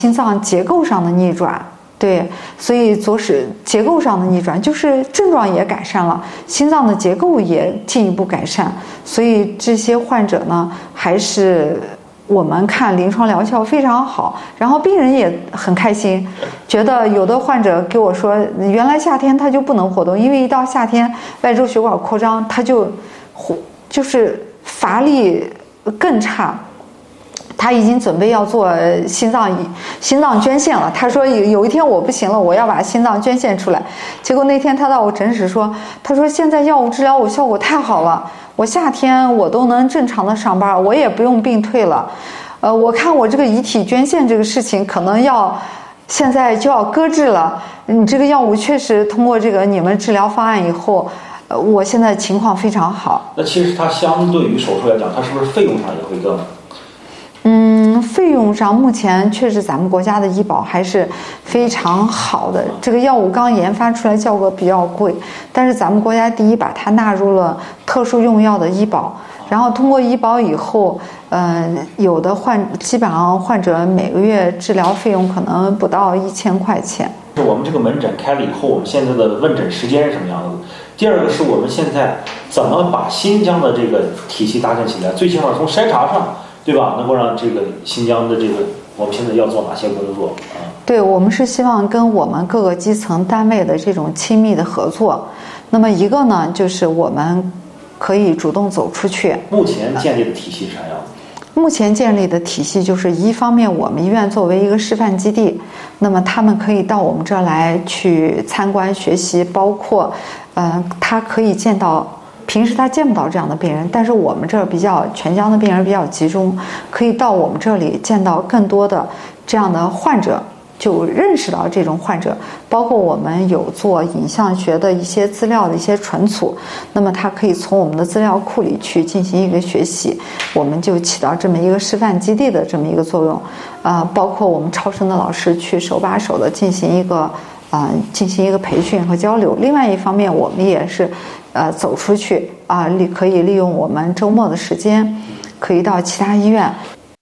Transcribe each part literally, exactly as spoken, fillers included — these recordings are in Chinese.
心脏结构上的逆转。对，所以左室结构上的逆转，就是症状也改善了，心脏的结构也进一步改善。所以这些患者呢，还是我们看临床疗效非常好，然后病人也很开心，觉得有的患者给我说，原来夏天他就不能活动，因为一到夏天外周血管扩张，他就就是乏力更差。他已经准备要做心脏心脏捐献了。他说有有一天我不行了，我要把心脏捐献出来。结果那天他到我诊室说，他说现在药物治疗我效果太好了，我夏天我都能正常的上班，我也不用病退了。呃，我看我这个遗体捐献这个事情可能要现在就要搁置了。你这个药物确实通过这个你们治疗方案以后，呃，我现在情况非常好。 那其实它相对于手术来讲，它是不是费用上也会更？ 嗯，费用上目前确实咱们国家的医保还是非常好的。这个药物刚研发出来，价格比较贵，但是咱们国家第一把它纳入了特殊用药的医保，然后通过医保以后，嗯、呃，有的患基本上患者每个月治疗费用可能不到一千块钱。 我们这个门诊开了以后，我们现在的问诊时间是什么样的？第二个是我们现在怎么把新疆的这个体系搭建起来？最起码从筛查上，对吧？能够让这个新疆的这个，我们现在要做哪些工作啊？ 对，我们是希望跟我们各个基层单位的这种亲密的合作。那么一个呢，就是我们可以主动走出去。 目前建立的体系是啥样的？ 目前建立的体系就是一方面，我们医院作为一个示范基地，那么他们可以到我们这儿来去参观学习，包括，呃，他可以见到。平时他见不到这样的病人，但是我们这儿比较全疆的病人比较集中，可以到我们这里见到更多的这样的患者，就认识到这种患者。包括我们有做影像学的一些资料的一些存储，那么他可以从我们的资料库里去进行一个学习，我们就起到这么一个示范基地的这么一个作用。呃，包括我们超声的老师去手把手的进行一个啊、呃、进行一个培训和交流。另外一方面，我们也是。呃，走出去啊，利可以利用我们周末的时间，可以到其他医院。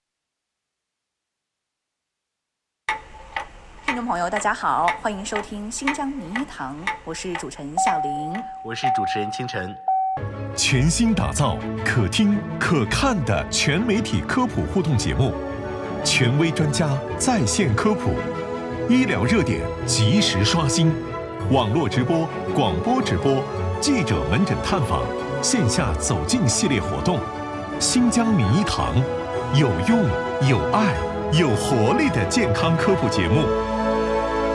听众朋友，大家好，欢迎收听新疆名医堂，我是主持人小玲， 我是主持人清晨。 全新打造可听可看的全媒体科普互动节目，权威专家在线科普，医疗热点及时刷新，网络直播、广播直播。记者门诊探访、线下走进系列活动，新疆名医堂，有用、有爱、有活力的健康科普节目。